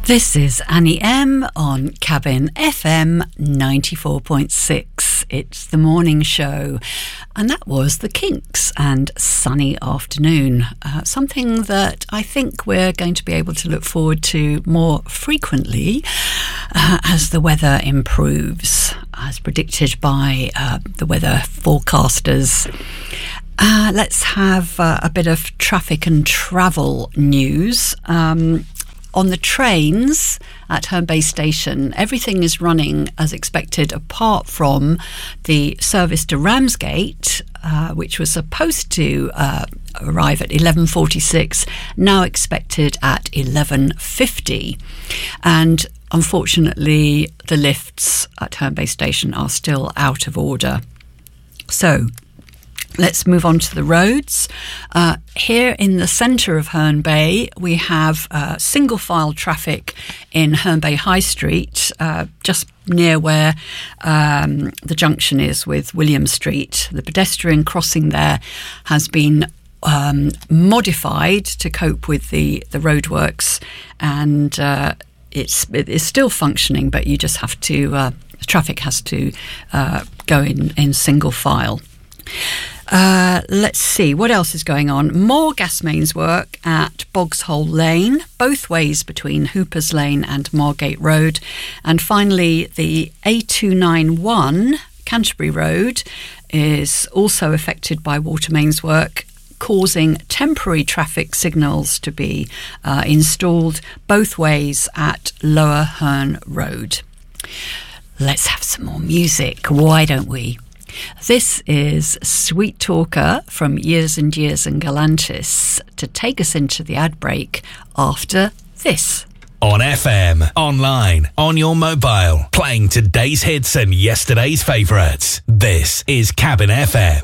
This is Annie M on Cabin FM 94.6. It's the morning show, and that was the Kinks and Sunny Afternoon. Something that I think we're going to be able to look forward to more frequently as the weather improves, as predicted by the weather forecasters. Let's have a bit of traffic and travel news. On the trains at Herne Bay Station, everything is running as expected apart from the service to Ramsgate, which was supposed to arrive at 11:46, now expected at 11:50. And unfortunately, the lifts at Herne Bay Station are still out of order. So let's move on to the roads. Here in the centre of Herne Bay, we have single file traffic in Herne Bay High Street, just near where the junction is with William Street. The pedestrian crossing there has been modified to cope with the roadworks, and it's still functioning, but you just have to, traffic has to go in single file. Let's see, what else is going on? More gas mains work at Bogshole Lane, both ways between Hoopers Lane and Margate Road. And finally, the A291 Canterbury Road is also affected by water mains work, causing temporary traffic signals to be installed both ways at Lower Herne Road. Let's have some more music, why don't we? This is Sweet Talker from Years and Years and Galantis to take us into the ad break after this. On FM, online, on your mobile, playing today's hits and yesterday's favourites. This is Cabin FM.